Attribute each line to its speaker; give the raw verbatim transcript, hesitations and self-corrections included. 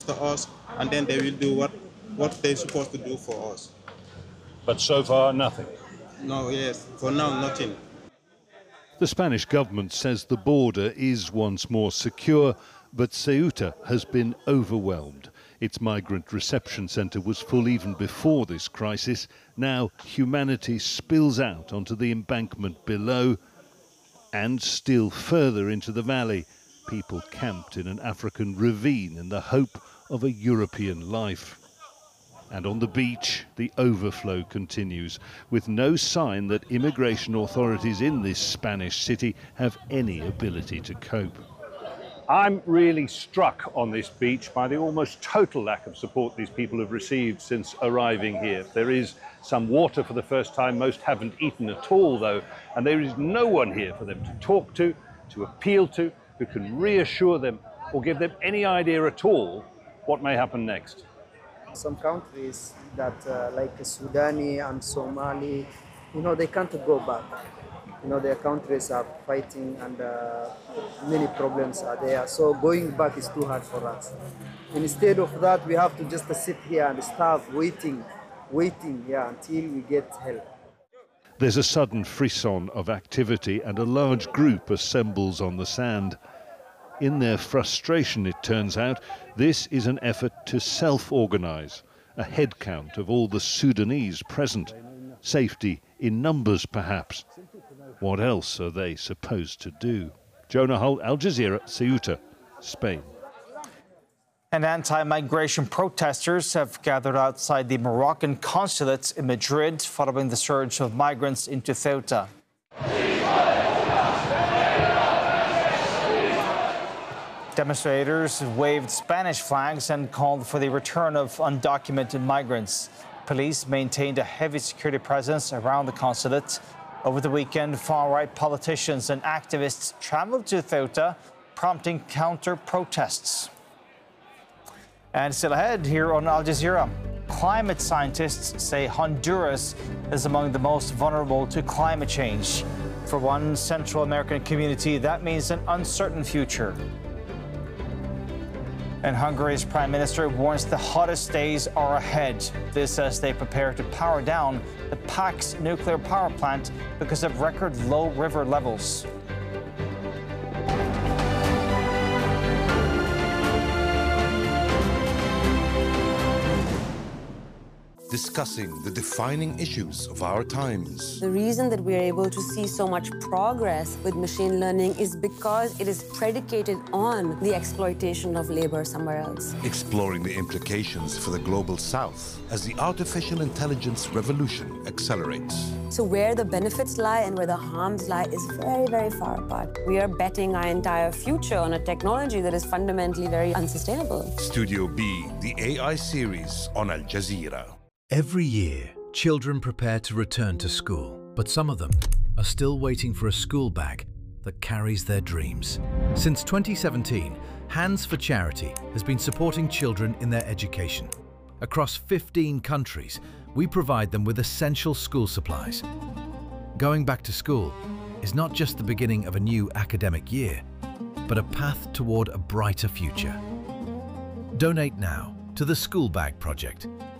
Speaker 1: to us, and then they will do what, what they're supposed to do for us.
Speaker 2: But so far, nothing.
Speaker 1: No, yes, for now, nothing.
Speaker 3: The Spanish government says the border is once more secure, but Ceuta has been overwhelmed. Its migrant reception centre was full even before this crisis. Now humanity spills out onto the embankment below and still further into the valley. People camped in an African ravine in the hope of a European life. And on the beach, the overflow continues, with no sign that immigration authorities in this Spanish city have any ability to cope.
Speaker 2: I'm really struck on this beach by the almost total lack of support these people have received since arriving here. There is some water for the first time. Most haven't eaten at all, though, and there is no one here for them to talk to, to appeal to, who can reassure them or give them any idea at all what may happen next.
Speaker 4: Some countries that, uh, like Sudani and Somali, you know, they can't go back. You know, their countries are fighting and uh, many problems are there. So going back is too hard for us. Instead of that, we have to just sit here and starve, waiting, waiting, yeah, until we get help.
Speaker 3: There's a sudden frisson of activity and a large group assembles on the sand. In their frustration, it turns out, this is an effort to self-organise, a head count of all the Sudanese present. Safety in numbers, perhaps. What else are they supposed to do? Jonah Hull, Al Jazeera, Ceuta, Spain.
Speaker 5: And anti-migration protesters have gathered outside the Moroccan consulate in Madrid following the surge of migrants into Ceuta. Demonstrators waved Spanish flags and called for the return of undocumented migrants. Police maintained a heavy security presence around the consulate. Over the weekend, far-right politicians and activists traveled to Ceuta, prompting counter-protests. And still ahead here on Al Jazeera, climate scientists say Honduras is among the most vulnerable to climate change. For one Central American community, that means an uncertain future. And Hungary's prime minister warns the hottest days are ahead. This as they prepare to power down the Pax nuclear power plant because of record low river levels.
Speaker 6: Discussing the defining issues of our times.
Speaker 7: The reason that we are able to see so much progress with machine learning is because it is predicated on the exploitation of labor somewhere else.
Speaker 6: Exploring the implications for the global south as the artificial intelligence revolution accelerates.
Speaker 7: So where the benefits lie and where the harms lie is very, very far apart. We are betting our entire future on a technology that is fundamentally very unsustainable.
Speaker 6: Studio B, the A I series on Al Jazeera.
Speaker 8: Every year, children prepare to return to school, but some of them are still waiting for a school bag that carries their dreams. Since twenty seventeen, Hands for Charity has been supporting children in their education. Across fifteen countries, we provide them with essential school supplies. Going back to school is not just the beginning of a new academic year, but a path toward a brighter future. Donate now to the School Bag Project.